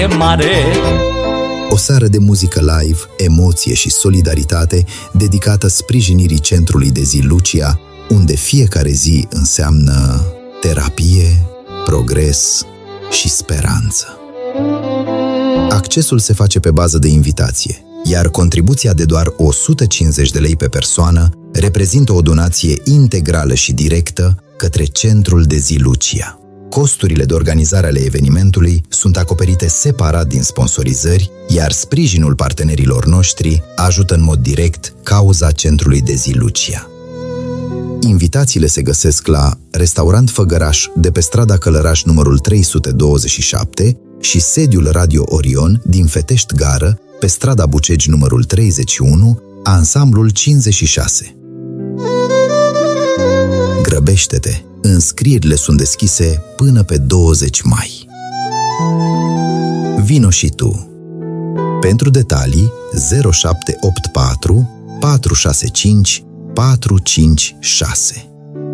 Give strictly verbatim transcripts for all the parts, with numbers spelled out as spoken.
e mare. O seară de muzică live, emoție și solidaritate dedicată sprijinirii Centrului de Zi Lucia, unde fiecare zi înseamnă terapie, progres și speranță. Accesul se face pe bază de invitație, iar contribuția de doar o sută cincizeci de lei pe persoană reprezintă o donație integrală și directă către Centrul de Zi Lucia. Costurile de organizare ale evenimentului sunt acoperite separat din sponsorizări, iar sprijinul partenerilor noștri ajută în mod direct cauza Centrului de Zi Lucia. Invitațiile se găsesc la Restaurant Făgăraș de pe strada Călăraș numărul trei sute douăzeci și șapte și sediul Radio Orion din Fetești Gară pe strada Bucegi numărul treizeci și unu, ansamblul cincizeci și șase. Grăbește-te! Înscrierile sunt deschise până pe douăzeci mai. Vino și tu! Pentru detalii zero șapte opt patru patru șase cinci patru cinci șase.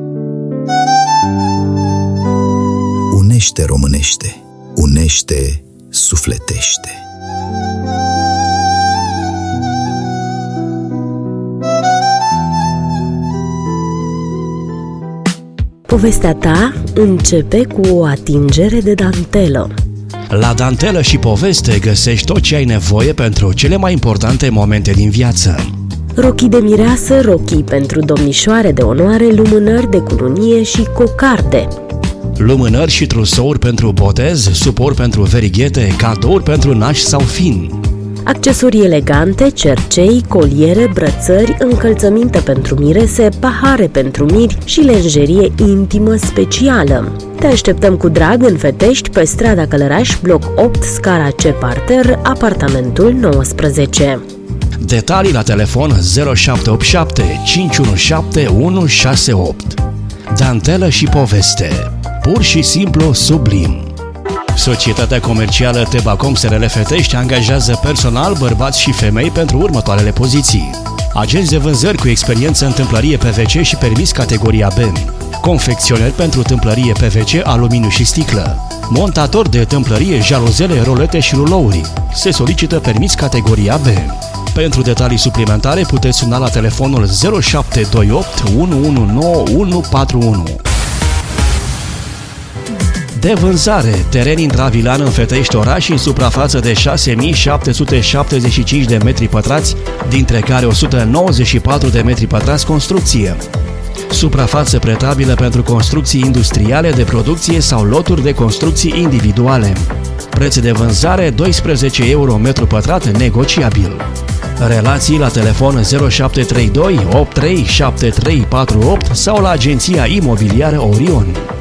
Unește românește, unește sufletește. Povestea ta începe cu o atingere de dantelă. La Dantelă și Poveste găsești tot ce ai nevoie pentru cele mai importante momente din viață. Rochii de mireasă, rochii pentru domnișoare de onoare, lumânări de cununie și cocarde. Lumânări și trusouri pentru botez, suport pentru verighete, cadouri pentru naș sau fin. Accesorii elegante, cercei, coliere, brățări, încălțăminte pentru mirese, pahare pentru miri și lenjerie intimă specială. Te așteptăm cu drag în Fetești, pe strada Călăraș, bloc opt, scara C parter, apartamentul nouăsprezece. Detalii la telefon zero șapte opt șapte cinci unu șapte unu șase opt. Dantelă și Poveste. Pur și simplu sublim. Societatea comercială Tebacom S R L Fetești angajează personal, bărbați și femei pentru următoarele poziții: agenți de vânzări cu experiență în tâmplărie P V C și permis categoria B, confecționeri pentru tâmplărie P V C, aluminiu și sticlă, montator de tâmplărie, jaluzele, rolete și rulouri. Se solicită permis categoria B. Pentru detalii suplimentare puteți suna la telefonul zero șapte doi opt unu unu nouă unu patru unu. De vânzare, teren intravilan în Fetești oraș în suprafață de șase mii șapte sute șaptezeci și cinci de metri pătrați, dintre care o sută nouăzeci și patru de metri pătrați construcție. Suprafață pretabilă pentru construcții industriale de producție sau loturi de construcții individuale. Preț de vânzare doisprezece euro metru pătrat negociabil. Relații la telefon zero șapte trei doi opt trei șapte trei patru opt sau la agenția imobiliară Orion.